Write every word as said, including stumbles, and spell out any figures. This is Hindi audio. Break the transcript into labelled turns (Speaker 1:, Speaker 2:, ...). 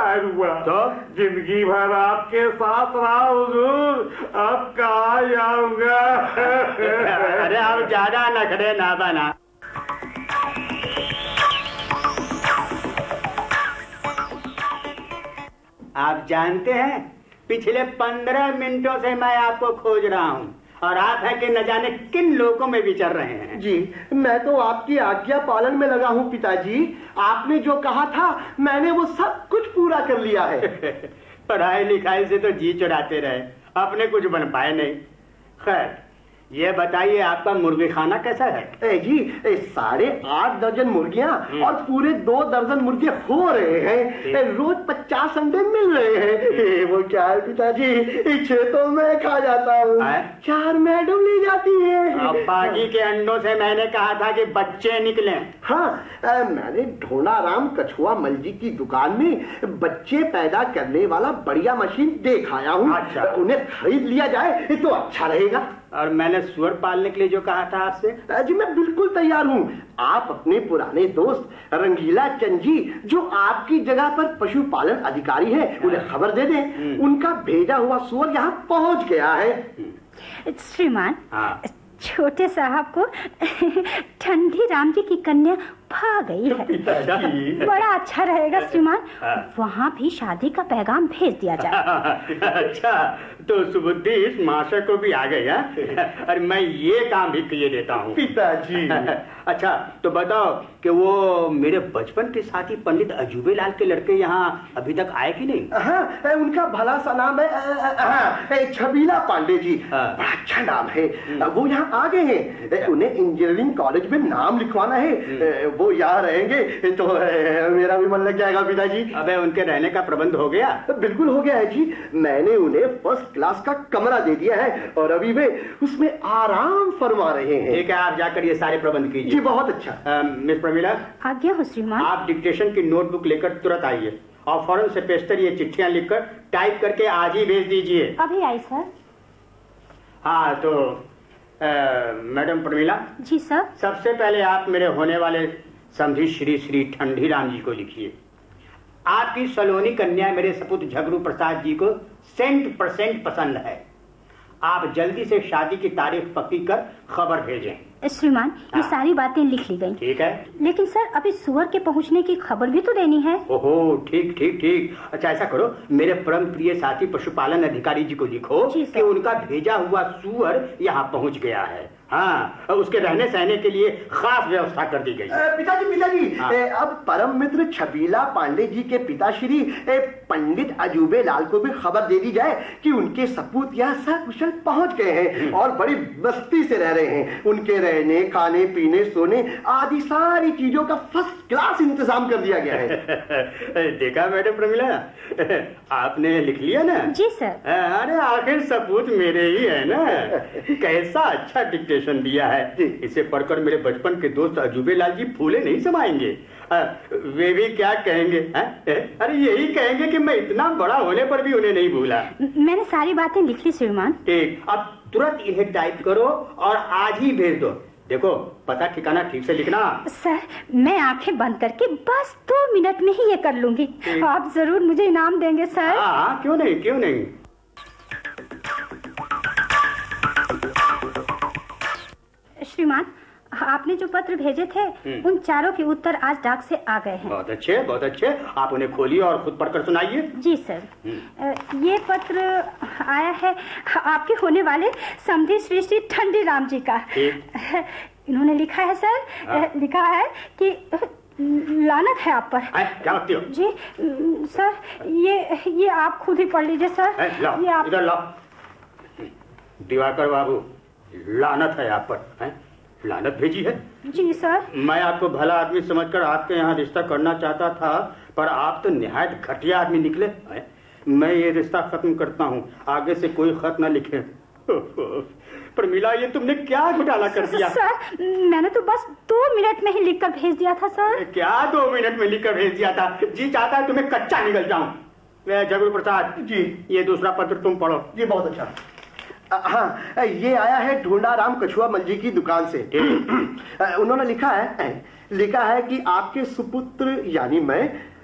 Speaker 1: हुआ
Speaker 2: तो
Speaker 1: जिंदगी भर आपके साथ रहा हुजूर, अब कहाँ जाऊंगा।
Speaker 2: अरे आप ज्यादा नखरे ना बना। आप जानते हैं पिछले पंद्रह मिनटों से मैं आपको खोज रहा हूँ और आप है कि न जाने किन लोगों में विचर रहे हैं।
Speaker 3: जी मैं तो आपकी आज्ञा पालन में लगा हूँ पिताजी। आपने जो कहा था मैंने वो सब कुछ पूरा कर लिया है।
Speaker 2: पढ़ाई लिखाई से तो जी चुराते रहे, अपने कुछ बन पाए नहीं। खैर ये बताइए आपका मुर्गी खाना कैसा है?
Speaker 3: ए जी ए, साढ़े आठ दर्जन मुर्गियां और पूरे दो दर्जन मुर्गे हो रहे हैं। ए, रोज पचास अंडे मिल रहे हैं। ए, वो क्या है पिताजी, छह तो मैं खा जाता हूँ, चार मैडम ले जाती है।
Speaker 2: अब बाकी के अंडों से मैंने कहा था कि बच्चे निकले।
Speaker 3: हाँ ए, मैंने ढोनाराम कछुआ मलजी की दुकान में बच्चे पैदा करने वाला बढ़िया मशीन देख आया हूँ।
Speaker 2: अच्छा।
Speaker 3: उन्हें खरीद लिया जाए तो अच्छा रहेगा।
Speaker 2: और मैंने सुअर पालने के लिए जो कहा था आपसे?
Speaker 3: जी मैं बिल्कुल तैयार हूँ। आप अपने पुराने दोस्त रंगीला चंद जी जो आपकी जगह पर पशुपालन अधिकारी है उन्हें खबर दे दें। उनका भेजा हुआ सुअर यहाँ पहुँच गया है।
Speaker 4: श्रीमान छोटे साहब को ठंडी राम जी की कन्या भा गई है। बड़ा अच्छा रहेगा श्रीमान, वहाँ भी शादी का पैगाम भेज दिया जाए।
Speaker 2: अच्छा तो सुबुद्धि इस माशा को भी आ गई है और मैं ये काम भी किए देता हूँ
Speaker 3: पिताजी।
Speaker 2: अच्छा तो बताओ कि वो मेरे बचपन के साथी पंडित अजूबे लाल के लड़के यहाँ अभी तक आए कि नहीं?
Speaker 3: हाँ, उनका भला सा नाम है छबीला पांडे जी। बड़ा अच्छा नाम है। वो यहाँ आ गए हैं। उन्हें इंजीनियरिंग कॉलेज में नाम लिखवाना है। वो यहाँ रहेंगे तो मेरा भी मन लग जाएगा पिताजी।
Speaker 2: अबे उनके रहने का प्रबंध हो गया?
Speaker 3: बिल्कुल हो गया है जी। मैंने उन्हें फर्स्ट क्लास का कमरा दे दिया है और अभी वे उसमें आराम फरमा रहे हैं।
Speaker 2: ठीक है आप जाकर ये सारे प्रबंध कीजिए।
Speaker 3: जी बहुत अच्छा।
Speaker 2: मिस प्रमीला
Speaker 4: आज्ञा हो श्रीमान।
Speaker 2: आप डिक्टेशन की नोटबुक लेकर तुरंत आइए और फौरन से पेस्टर ये चिट्ठियां लिखकर टाइप करके आज ही भेज दीजिए।
Speaker 4: अभी आई सर।
Speaker 2: हाँ तो मैडम प्रमीला।
Speaker 4: जी सर।
Speaker 2: सबसे पहले आप मेरे होने वाले समधी श्री श्री ठंडी राम जी को लिखिए। आपकी सलोनी कन्या मेरे सपूत झगरू प्रसाद जी को सेंट परसेंट पसंद है। आप जल्दी से शादी की तारीख पक्की कर खबर भेजें।
Speaker 4: श्रीमान ये सारी बातें लिख ली गई।
Speaker 2: ठीक है
Speaker 4: लेकिन सर अभी सुअर के पहुंचने की खबर भी तो देनी है।
Speaker 2: ओहो ठीक ठीक ठीक। अच्छा ऐसा करो मेरे परम प्रिय साथी पशुपालन अधिकारी जी को लिखो कि उनका भेजा हुआ सुअर यहाँ पहुँच गया है। हाँ उसके रहने सहने के लिए खास व्यवस्था कर दी गई।
Speaker 3: पिताजी पिताजी हाँ। ए, अब परम मित्र छबीला पांडे जी के पिताश्री पंडित अजूबे लाल को भी खबर दे दी जाए कि उनके सपूत यहाँ सकुशल पहुँच गए हैं और बड़ी मस्ती से रह रहे हैं। उनके रहने खाने पीने सोने आदि सारी चीजों का फर्स्ट क्लास इंतजाम कर दिया गया है।
Speaker 2: देखा मैडम प्रमीला आपने लिख लिया ना?
Speaker 4: जी सर।
Speaker 2: अरे आखिर सपूत मेरे ही है ना। कैसा अच्छा डिक्टेशन दिया है। इसे पढ़कर मेरे बचपन के दोस्त अजूबे लाल जी फूले नहीं समाएंगे। आ, वे भी क्या कहेंगे? आ? अरे यही कहेंगे कि मैं इतना बड़ा होने पर भी उन्हें नहीं भूला।
Speaker 4: मैंने सारी बातें लिख ली श्रीमान।
Speaker 2: ठीक अब तुरंत इन्हें टाइप करो और आज ही भेज दो। देखो पता ठिकाना ठीक से लिखना।
Speaker 4: सर मैं आंखें बंद करके बस दो मिनट में ही ये कर लूंगी। आप जरूर मुझे इनाम देंगे सर।
Speaker 2: हाँ क्यों नहीं क्यों नहीं।
Speaker 4: श्रीमान आपने जो पत्र भेजे थे उन चारों के उत्तर आज डाक से आ गए हैं।
Speaker 2: बहुत अच्छे बहुत अच्छे। आप उन्हें खोलिए और खुद पढ़कर सुनाइए।
Speaker 4: जी सर। ये पत्र आया है आपके होने वाले समधी श्री श्री ठंडी राम जी का। इन्होंने लिखा है सर हाँ। लिखा है कि लानत है आप पर।
Speaker 2: क्या लगती हो?
Speaker 4: जी सर ये ये आप खुद ही पढ़ लीजिए सर।
Speaker 2: लाओ,
Speaker 4: ये आप
Speaker 2: इधर लाओ। दिवाकर बाबू लानत है आप पर है? लानत भेजी है?
Speaker 4: जी सर।
Speaker 2: मैं आपको भला आदमी समझकर आपके यहाँ रिश्ता करना चाहता था पर आप तो निहायत घटिया आदमी निकले है? मैं ये रिश्ता खत्म करता हूँ। आगे से कोई खत न लिखे। प्रमीला ये तुमने क्या घोटाला कर दिया?
Speaker 4: सर मैंने तो बस दो मिनट में ही लिखकर भेज दिया था सर।
Speaker 2: क्या दो मिनट में लिखकर भेज दिया था? जी चाहता है तुम्हें कच्चा निकल जाऊं। झगड़ू प्रसाद
Speaker 3: जी
Speaker 2: ये दूसरा पत्र तुम पढ़ो।
Speaker 3: जी बहुत अच्छा। हाँ ये आया है ढूंढाराम कछुआ मलजी की दुकान से। उन्होंने लिखा है लिखा है कि आपके सुपुत्र यानी मैं